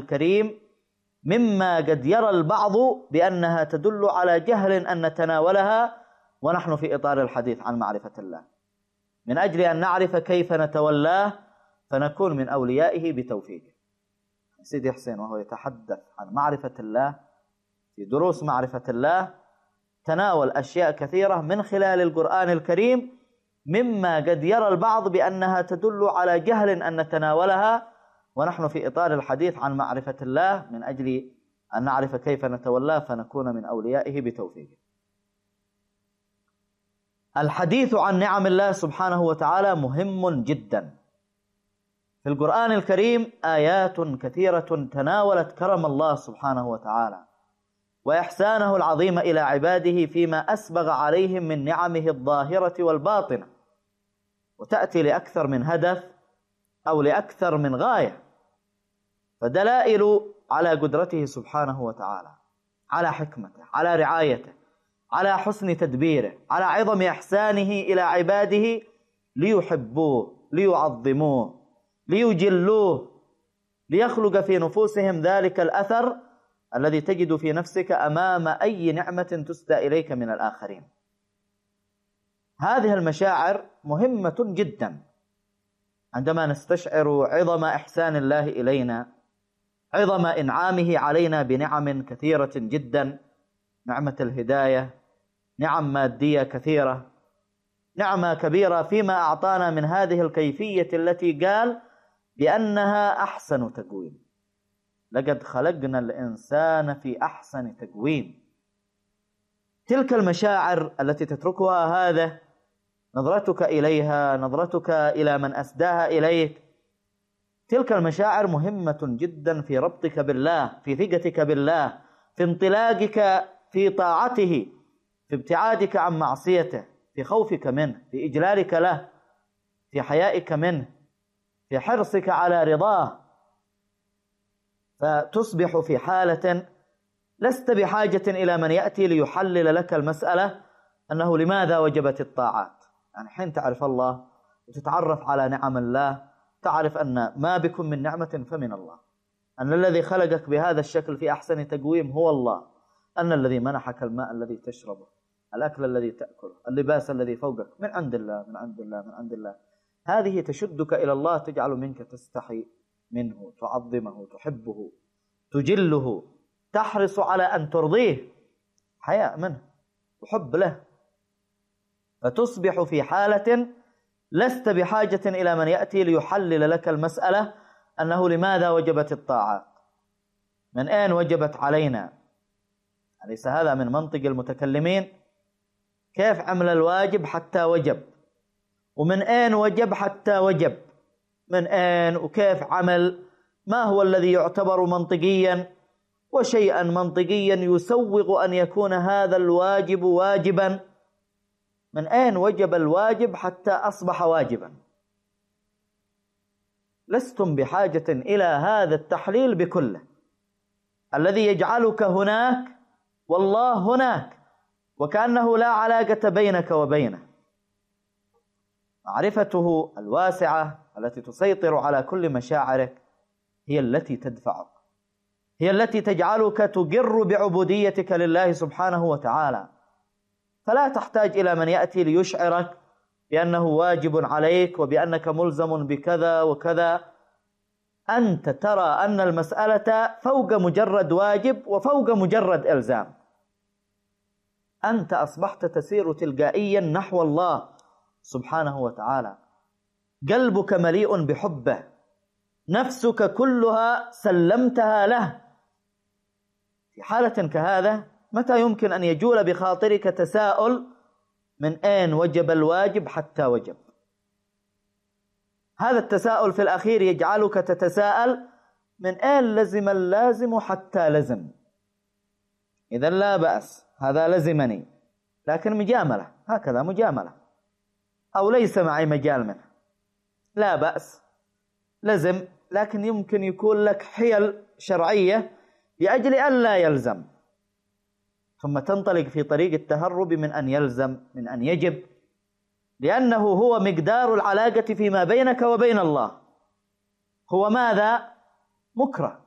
الكريم مما قد يرى البعض بأنها تدل على جهل أن نتناولها ونحن في إطار الحديث عن معرفة الله، من أجل أن نعرف كيف نتولاه فنكون من أوليائه بتوفيقه. سيدي حسين وهو يتحدث عن معرفة الله في دروس معرفة الله تناول أشياء كثيرة من خلال القرآن الكريم مما قد يرى البعض بأنها تدل على جهل أن نتناولها ونحن في إطار الحديث عن معرفة الله، من أجل أن نعرف كيف نتولاه فنكون من أوليائه بتوفيقه. الحديث عن نعم الله سبحانه وتعالى مهم جدا. في القرآن الكريم آيات كثيرة تناولت كرم الله سبحانه وتعالى وإحسانه العظيم إلى عباده فيما أسبغ عليهم من نعمه الظاهرة والباطنة، وتأتي لأكثر من هدف أو لأكثر من غاية، فدلائل على قدرته سبحانه وتعالى، على حكمته، على رعايته، على حسن تدبيره، على عظم إحسانه إلى عباده ليحبوه، ليعظموه، ليجلوه، ليخلق في نفوسهم ذلك الأثر الذي تجد في نفسك أمام أي نعمة تسدى إليك من الآخرين. هذه المشاعر مهمة جدا عندما نستشعر عظم إحسان الله إلينا، عظم إنعامه علينا بنعم كثيرة جدا، نعمة الهداية، نعم مادية كثيرة، نعمة كبيرة فيما أعطانا من هذه الكيفية التي قال بأنها أحسن تقويم. لقد خلقنا الإنسان في أحسن تقويم. تلك المشاعر التي تتركها هذا، نظرتك إليها، نظرتك إلى من أسداها إليك، تلك المشاعر مهمة جدا في ربطك بالله، في ثقتك بالله، في انطلاقك في طاعته، في ابتعادك عن معصيته، في خوفك منه، في إجلالك له، في حيائك منه، في حرصك على رضاه، فتصبح في حالة لست بحاجة إلى من يأتي ليحلل لك المسألة أنه لماذا وجبت الطاعات. يعني حين تعرف الله وتتعرف على نعم الله، تعرف أن ما بكم من نعمة فمن الله، أن الذي خلقك بهذا الشكل في أحسن تقويم هو الله، أن الذي منحك الماء الذي تشربه، الأكل الذي تأكله، اللباس الذي فوقك من عند الله، من عند الله، من عند الله. هذه تشدك إلى الله، تجعل منك تستحي منه، تعظمه، تحبه، تجله، تحرص على أن ترضيه، حياء منه وحب له، فتصبح في حالة لست بحاجة إلى من يأتي ليحلل لك المسألة أنه لماذا وجبت الطاعات، من أين وجبت علينا. أليس هذا من منطق المتكلمين؟ كيف عمل الواجب حتى وجب، ومن أين وجب حتى وجب، من أين وكيف عمل، ما هو الذي يعتبر منطقيا وشيئا منطقيا يسوغ أن يكون هذا الواجب واجبا، من أين وجب الواجب حتى أصبح واجبا. لستم بحاجة إلى هذا التحليل بكله الذي يجعلك هناك والله هناك، وكأنه لا علاقة بينك وبينه. معرفته الواسعة التي تسيطر على كل مشاعرك هي التي تدفعك، هي التي تجعلك تقر بعبوديتك لله سبحانه وتعالى، فلا تحتاج إلى من يأتي ليشعرك بأنه واجب عليك وبأنك ملزم بكذا وكذا. أنت ترى أن المسألة فوق مجرد واجب وفوق مجرد إلزام. أنت أصبحت تسير تلقائيا نحو الله سبحانه وتعالى، قلبك مليء بحبه، نفسك كلها سلمتها له. في حالة كهذا متى يمكن أن يجول بخاطرك تساؤل من أين وجب الواجب حتى وجب؟ هذا التساؤل في الأخير يجعلك تتساءل من أين لزم اللازم حتى لزم. إذن لا بأس، هذا لزمني، لكن مجاملة، هكذا مجاملة، أو ليس معي مجال منه، لا بأس، لزم، لكن يمكن يكون لك حيل شرعية لأجل أن لا يلزم، ثم تنطلق في طريق التهرب من أن يلزم، من أن يجب، لأنه هو مقدار العلاقة فيما بينك وبين الله. هو ماذا؟ مكره،